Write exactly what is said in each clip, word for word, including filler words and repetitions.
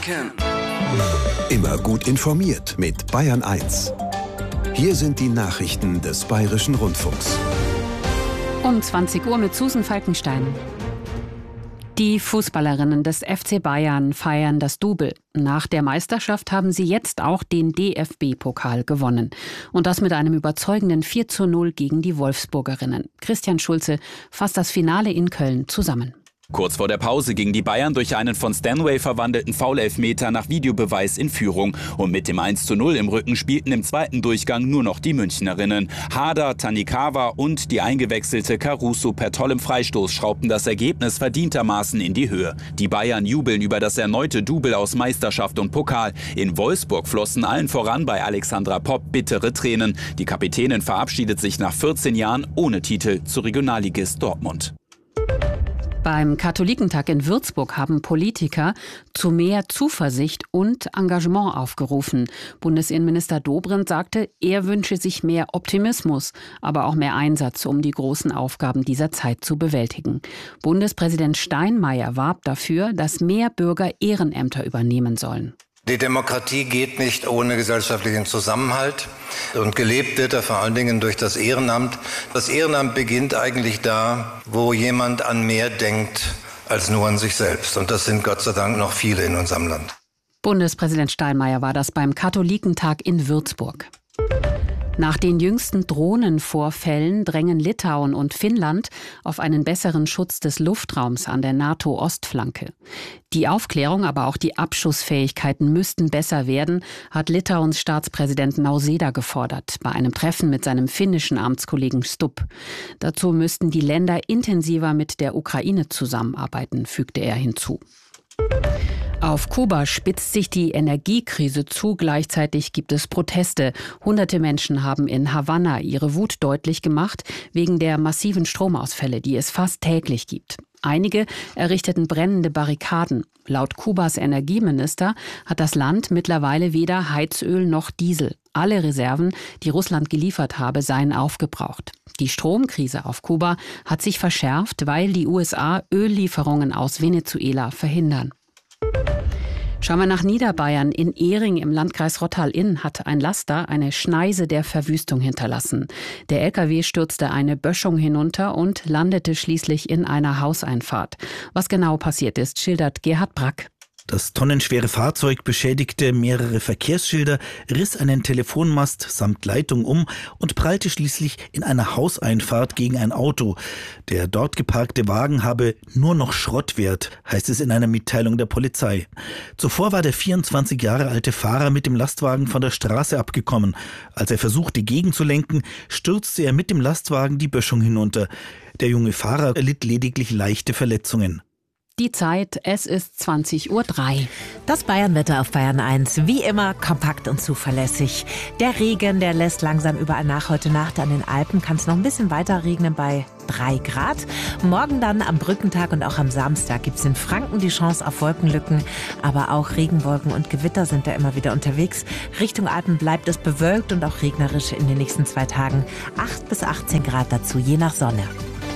Franken. Immer gut informiert mit Bayern eins. Hier sind die Nachrichten des Bayerischen Rundfunks. Um zwanzig Uhr mit Susan Falkenstein. Die Fußballerinnen des F C Bayern feiern das Double. Nach der Meisterschaft haben sie jetzt auch den D F B-Pokal gewonnen. Und das mit einem überzeugenden vier zu null gegen die Wolfsburgerinnen. Christian Schulze fasst das Finale in Köln zusammen. Kurz vor der Pause gingen die Bayern durch einen von Stanway verwandelten Foul-Elfmeter nach Videobeweis in Führung. Und mit dem eins zu null im Rücken spielten im zweiten Durchgang nur noch die Münchnerinnen. Harder, Tanikawa und die eingewechselte Caruso per tollem Freistoß schraubten das Ergebnis verdientermaßen in die Höhe. Die Bayern jubeln über das erneute Double aus Meisterschaft und Pokal. In Wolfsburg flossen allen voran bei Alexandra Popp bittere Tränen. Die Kapitänin verabschiedet sich nach vierzehn Jahren ohne Titel zu Regionalligist Dortmund. Beim Katholikentag in Würzburg haben Politiker zu mehr Zuversicht und Engagement aufgerufen. Bundesinnenminister Dobrindt sagte, er wünsche sich mehr Optimismus, aber auch mehr Einsatz, um die großen Aufgaben dieser Zeit zu bewältigen. Bundespräsident Steinmeier warb dafür, dass mehr Bürger Ehrenämter übernehmen sollen. Die Demokratie geht nicht ohne gesellschaftlichen Zusammenhalt und gelebt wird er vor allen Dingen durch das Ehrenamt. Das Ehrenamt beginnt eigentlich da, wo jemand an mehr denkt als nur an sich selbst. Und das sind Gott sei Dank noch viele in unserem Land. Bundespräsident Steinmeier war das beim Katholikentag in Würzburg. Nach den jüngsten Drohnenvorfällen drängen Litauen und Finnland auf einen besseren Schutz des Luftraums an der NATO-Ostflanke. Die Aufklärung, aber auch die Abschussfähigkeiten müssten besser werden, hat Litauens Staatspräsident Nausėda gefordert, bei einem Treffen mit seinem finnischen Amtskollegen Stubb. Dazu müssten die Länder intensiver mit der Ukraine zusammenarbeiten, fügte er hinzu. Auf Kuba spitzt sich die Energiekrise zu. Gleichzeitig gibt es Proteste. Hunderte Menschen haben in Havanna ihre Wut deutlich gemacht wegen der massiven Stromausfälle, die es fast täglich gibt. Einige errichteten brennende Barrikaden. Laut Kubas Energieminister hat das Land mittlerweile weder Heizöl noch Diesel. Alle Reserven, die Russland geliefert habe, seien aufgebraucht. Die Stromkrise auf Kuba hat sich verschärft, weil die U S A Öllieferungen aus Venezuela verhindern. Schauen wir nach Niederbayern. In Ehring im Landkreis Rottal-Inn hat ein Laster eine Schneise der Verwüstung hinterlassen. Der L K W stürzte eine Böschung hinunter und landete schließlich in einer Hauseinfahrt. Was genau passiert ist, schildert Gerhard Brack. Das tonnenschwere Fahrzeug beschädigte mehrere Verkehrsschilder, riss einen Telefonmast samt Leitung um und prallte schließlich in einer Hauseinfahrt gegen ein Auto. Der dort geparkte Wagen habe nur noch Schrottwert, heißt es in einer Mitteilung der Polizei. Zuvor war der vierundzwanzig Jahre alte Fahrer mit dem Lastwagen von der Straße abgekommen. Als er versuchte, gegenzulenken, stürzte er mit dem Lastwagen die Böschung hinunter. Der junge Fahrer erlitt lediglich leichte Verletzungen. Die Zeit, es ist zwanzig Uhr drei. Das Bayernwetter auf Bayern eins, wie immer kompakt und zuverlässig. Der Regen, der lässt langsam überall nach. Heute Nacht an den Alpen kann es noch ein bisschen weiter regnen bei drei Grad. Morgen dann am Brückentag und auch am Samstag gibt es in Franken die Chance auf Wolkenlücken. Aber auch Regenwolken und Gewitter sind da immer wieder unterwegs. Richtung Alpen bleibt es bewölkt und auch regnerisch in den nächsten zwei Tagen. acht bis achtzehn Grad dazu, je nach Sonne.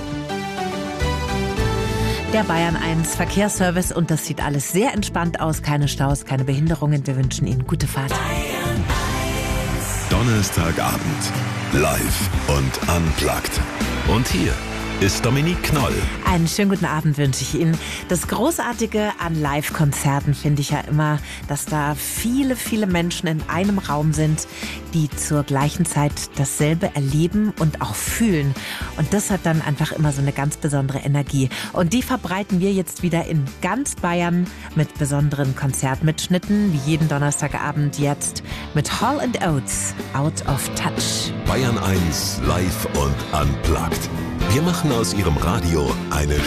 Der Bayern eins Verkehrsservice und das sieht alles sehr entspannt aus. Keine Staus, keine Behinderungen. Wir wünschen Ihnen gute Fahrt. Donnerstagabend. Live und unplugged. Und hier ist Dominique Knoll. Einen schönen guten Abend wünsche ich Ihnen. Das Großartige an Live-Konzerten finde ich ja immer, dass da viele, viele Menschen in einem Raum sind, die zur gleichen Zeit dasselbe erleben und auch fühlen. Und das hat dann einfach immer so eine ganz besondere Energie. Und die verbreiten wir jetzt wieder in ganz Bayern mit besonderen Konzertmitschnitten, wie jeden Donnerstagabend jetzt mit Hall and Oates, Out of Touch. Bayern eins live und unplugged. Wir machen aus Ihrem Radio eine